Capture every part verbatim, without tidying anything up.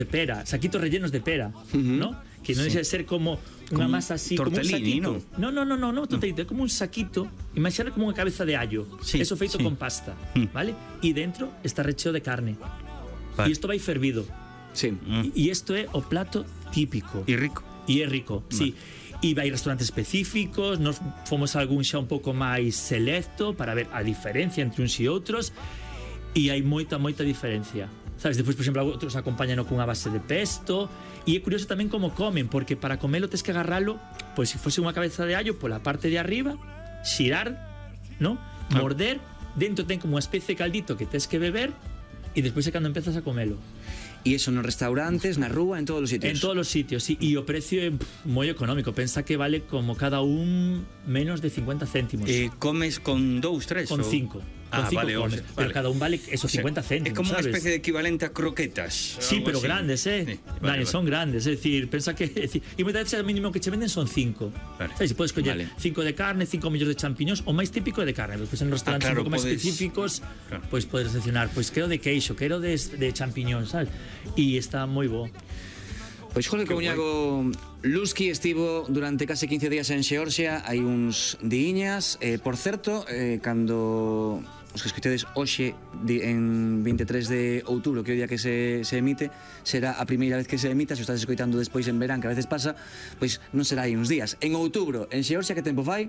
de pera, saquitos rellenos de pera, uh-huh. ¿no? Que no sí. Deja de ser como unha masa así, como un saquito. No, no, no, no, no, tortellino, no. É como un saquito, imagina como unha cabeza de allo, sí, eso feito sí. Con pasta, mm. ¿vale? Y dentro está recheo de carne. Vale. Y esto vai fervido. Sí. Mm. Y esto é o plato típico. E rico. E é rico, vale. Sí. E vai restaurantes específicos, nos fomos a algún xa un pouco máis selecto para ver a diferencia entre uns e outros, e hai moita, moita diferencia. Sabes, despois, por exemplo, outros acompañan cunha base de pesto, e é curioso tamén como comen, porque para comelo tes que agarralo, pois se fose unha cabeza de allo pola parte de arriba, xirar, ¿no? Ah. Morder, dentro ten como unha especie de caldito que tes que beber, e despois é cando empezas a comelo. E iso nos restaurantes, na rúa, en todos os sitios? En todos os sitios, sí, e o precio é moi económico, pensa que vale como cada un menos de cincuenta céntimos. E comes con dous, tres? Con o... cinco. Ah, con cinco vale, comes, vale. Pero cada un vale esos o sea, cincuenta céntimos, é como ¿sabes? Unha especie de equivalente a croquetas. Sí, pero así. Grandes, eh? Sí, vale, Dani, vale. Son grandes, é dicir, pensa que... Decir, e moitas veces o mínimo que che venden son cinco. Vale. Sabes, si podes coller vale. cinco de carne, cinco millóns de champiñóns, o máis típico é de carne. Despois en restaurantes ah, claro, un pouco máis podes... específicos, claro. Pois podes seleccionar, pois quero de queixo, quero de, de champiñón, sabes? E está moi bo. Pois Jorge Couñago Lusky estivo durante case quince días en Xeorxia, hai uns diiñas, eh, por certo, eh, cando os que escoitedes hoxe en vinte e tres de outubro, que é o día que se, se emite, será a primeira vez que se emita. Se o estás escoitando despois en verán, que a veces pasa, pois non será aí uns días. En outubro, en Xeorxia, que tempo fai?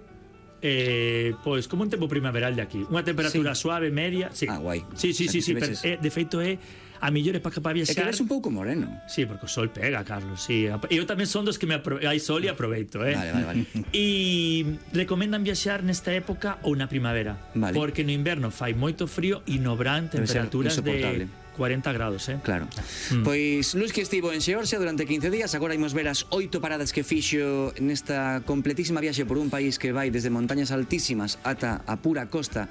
Eh, pois como un tempo primaveral de aquí, unha temperatura sí. Suave, media, sí. Ah, guai. Sí, sí, sí, sí, pero, eh, de feito é a millores para que para viaxar. É que eres un pouco moreno. Sí, porque o sol pega, Carlos, sí. Eu tamén son dos que me apro... hai sol e aproveito, eh. Vale, vale, vale. E recomendan viaxar nesta época ou na primavera, vale. Porque no inverno fai moito frío e no verán temperaturas de cuarenta grados, eh. Claro. Mm. Pois Lusky estivo en Xeorxia durante quince días, agora imos ver as oito paradas que fixo nesta completísima viaxe por un país que vai desde montañas altísimas ata a pura costa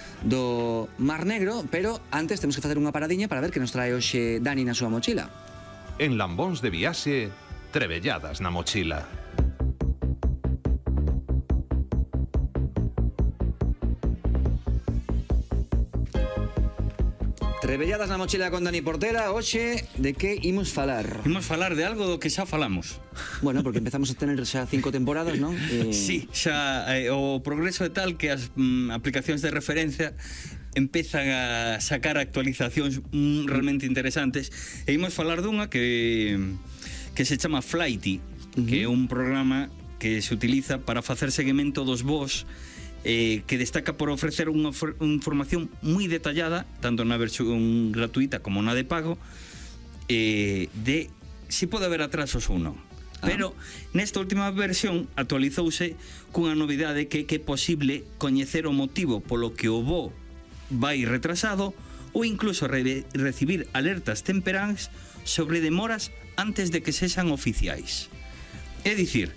do Mar Negro, pero antes temos que facer unha paradiña para ver que nos trae hoxe Dani na súa mochila. En Lambóns de Viaxe, trebelladas na mochila. Trebelladas na mochila con Dani Portela. Hoxe, de que imos falar? Imos falar de algo do que xa falamos. Bueno, porque empezamos a tener xa cinco temporadas, non? Eh... Sí, xa eh, o progreso é tal que as mm, aplicacións de referencia empezan a sacar actualizacións mm, realmente interesantes. E imos falar dunha que que se chama Flighty, uh-huh. que é un programa que se utiliza para facer seguimento dos voos, Eh, que destaca por ofrecer unha información moi detallada, tanto na versión gratuita como na de pago, eh, de si pode haber atrasos ou non. Ah. Pero nesta última versión actualizouse cunha novidade que que é posible coñecer o motivo polo que o voo vai retrasado ou incluso re recibir alertas temperás sobre demoras antes de que sexan oficiais. É dicir,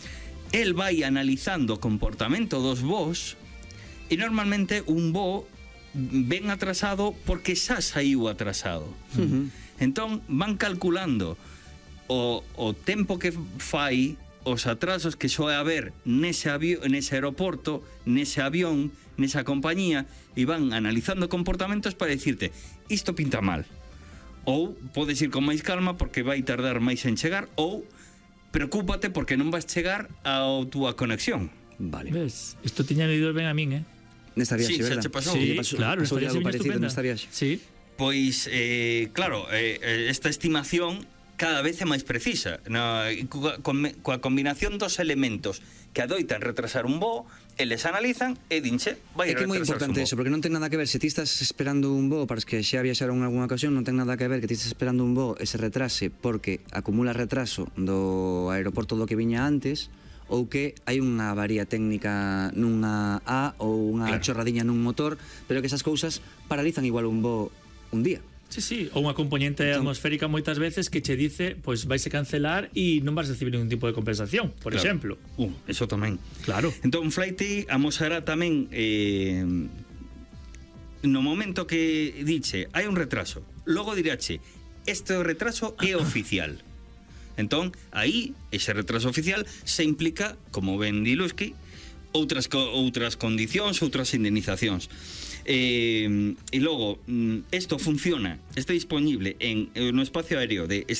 el vai analizando o comportamento dos voos e normalmente un voo ven atrasado porque xa saiu atrasado. Uh-huh. Entón van calculando o, o tempo que fai, os atrasos que soe haber nese, avión, nese aeroporto, nese avión, nesa compañía, e van analizando comportamentos para dicirte isto pinta mal, ou podes ir con máis calma porque vai tardar máis en chegar, ou preocúpate porque non vas chegar a túa conexión. Vale. Ves, isto tiña ido ben a min, eh? Nesta viaxe, sí, verdad? Sí, pasou. Sí, pasou, claro, pasou algo parecido nesta viaxe. Sí. Pois, eh, claro, eh, esta estimación cada vez é máis precisa. Na, coa, coa combinación dos elementos que adoitan retrasar un voo, eles analizan e dinche, vai retrasar un voo. É que é moi importante eso, porque non ten nada que ver. Se ti estás esperando un voo para os que xa viaxaron en alguna ocasión, non ten nada que ver que ti estás esperando un voo e se retrase porque acumula retraso do aeroporto do que viña antes, ou que hai unha avaría técnica nunha A ou unha claro. chorradiña nun motor, pero que esas cousas paralizan igual un voo un día. Sí, sí, ou unha componente entón, atmosférica moitas veces que che dice, pois vais a cancelar e non vas a recibir ningún tipo de compensación, por claro. exemplo. Uh, eso tamén. Claro. Entón Flighty amosará tamén eh, no momento que diche hai un retraso, logo dirache este retraso é oficial. Entón, aí, ese retraso oficial se implica, como ben di Lusky, outras, outras condicións, outras indemnizacións. Eh, e logo, isto funciona, está disponible en, no espacio aéreo de